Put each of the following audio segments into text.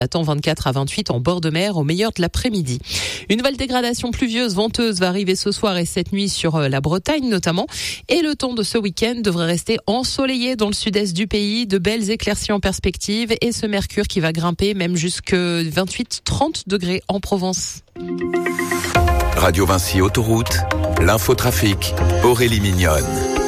Attend 24 à 28 en bord de mer au meilleur de l'après-midi. Une nouvelle dégradation pluvieuse, venteuse va arriver ce soir et cette nuit sur la Bretagne notamment. Et le temps de ce week-end devrait rester ensoleillé dans le sud-est du pays. De belles éclaircies en perspective et ce mercure qui va grimper même jusque 28-30 degrés en Provence. Radio Vinci Autoroute, l'infotrafic, Aurélie Mignonne.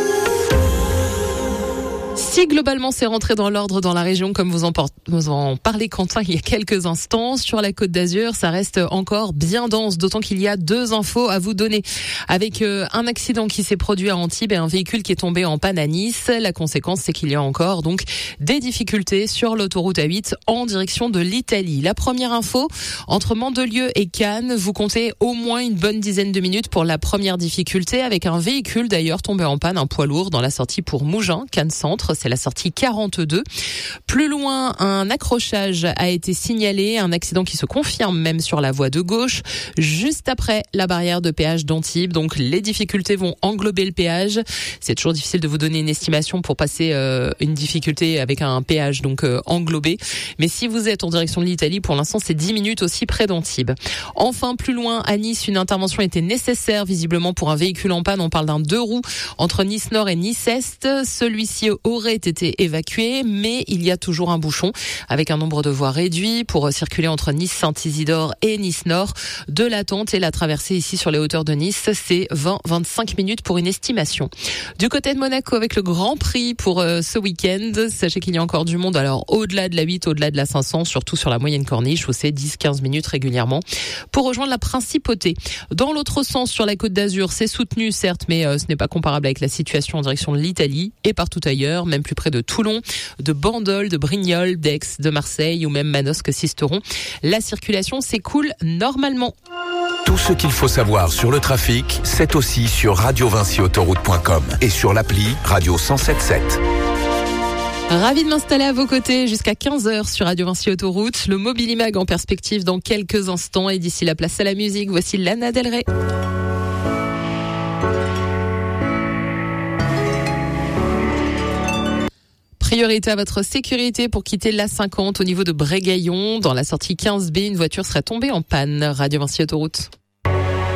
Si globalement c'est rentré dans l'ordre dans la région, comme vous en parlez Quentin il y a quelques instants, sur la Côte d'Azur, ça reste encore bien dense, d'autant qu'il y a 2 infos à vous donner. Avec un accident qui s'est produit à Antibes et un véhicule qui est tombé en panne à Nice. La conséquence, c'est qu'il y a encore donc des difficultés sur l'autoroute A8 en direction de l'Italie. La première info, entre Mandelieu et Cannes, vous comptez au moins une bonne dizaine de minutes pour la première difficulté, avec un véhicule d'ailleurs tombé en panne, un poids lourd dans la sortie pour Mougins, Cannes Centre. C'est la sortie 42. Plus loin, un accrochage a été signalé, un accident qui se confirme même sur la voie de gauche, juste après la barrière de péage d'Antibes. Donc les difficultés vont englober le péage. C'est toujours difficile de vous donner une estimation pour passer une difficulté avec un péage donc englobé. Mais si vous êtes en direction de l'Italie, pour l'instant c'est 10 minutes aussi près d'Antibes. Enfin, plus loin, à Nice, une intervention était nécessaire visiblement pour un véhicule en panne. On parle d'un 2 roues entre Nice Nord et Nice Est. Celui-ci aurait été évacué, mais il y a toujours un bouchon avec un nombre de voies réduit pour circuler entre Nice-Saint-Isidore et Nice Nord. De l'attente et la traversée ici sur les hauteurs de Nice, c'est 20-25 minutes pour une estimation. Du côté de Monaco, avec le Grand Prix pour ce week-end, sachez qu'il y a encore du monde. Alors au-delà de la 8, au-delà de la 500, surtout sur la moyenne corniche où c'est 10-15 minutes régulièrement pour rejoindre la Principauté. Dans l'autre sens, sur la Côte d'Azur, c'est soutenu certes, mais ce n'est pas comparable avec la situation en direction de l'Italie et partout ailleurs, même plus près de Toulon, de Bandol, de Brignoles, d'Aix, de Marseille ou même Manosque-Sisteron. La circulation s'écoule normalement. Tout ce qu'il faut savoir sur le trafic, c'est aussi sur radiovinciautoroute.com et sur l'appli Radio 107.7. Ravi de m'installer à vos côtés jusqu'à 15h sur Radio Vinci Autoroute. Le Mobilimag en perspective dans quelques instants et d'ici la place à la musique, voici Lana Del Rey. Priorité à votre sécurité pour quitter l'A50 au niveau de Brégaillon. Dans la sortie 15B, une voiture serait tombée en panne. Radio Vinci Autoroute.